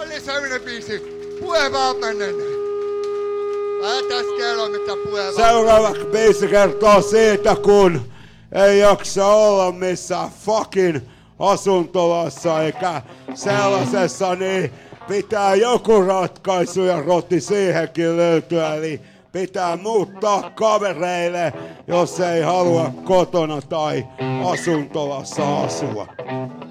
oli sellainen biisi. Puhe vaan menneen. Mä tässä kerron, mitä puhe vaan. Seuraavaksi biisi kertoo siitä, kun ei jaksa olla missään fucking asuntolassa eikä sellaisessa, niin pitää joku ratkaisu ja roti siihenkin löytyä. Eli pitää muuttaa kavereille, jos ei halua kotona tai asuntolassa asua.